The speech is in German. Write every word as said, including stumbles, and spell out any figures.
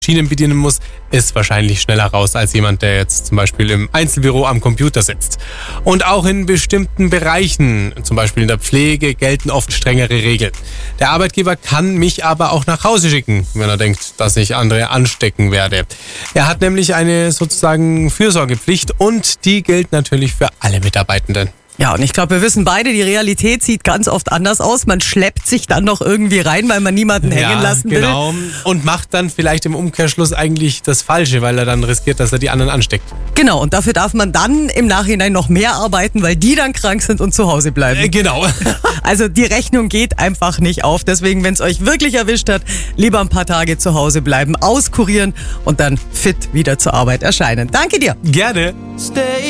Maschinen bedienen muss, ist wahrscheinlich schneller raus als jemand, der jetzt zum Beispiel im Einzelbüro am Computer sitzt. Und auch in bestimmten Bereichen, zum Beispiel in der Pflege, gelten oft strengere Regeln. Der Arbeitgeber kann mich aber auch nach Hause schicken, wenn er denkt, dass ich andere anstecken werde. Er hat nämlich eine sozusagen Fürsorgepflicht und die gilt natürlich für alle Mitarbeitenden. Ja, und ich glaube, wir wissen beide, die Realität sieht ganz oft anders aus. Man schleppt sich dann noch irgendwie rein, weil man niemanden hängen Ja, lassen will. genau. Und macht dann vielleicht im Umkehrschluss eigentlich das Falsche, weil er dann riskiert, dass er die anderen ansteckt. Genau, und dafür darf man dann im Nachhinein noch mehr arbeiten, weil die dann krank sind und zu Hause bleiben. Äh, genau. Also die Rechnung geht einfach nicht auf. Deswegen, wenn es euch wirklich erwischt hat, lieber ein paar Tage zu Hause bleiben, auskurieren und dann fit wieder zur Arbeit erscheinen. Danke dir. Gerne. Stay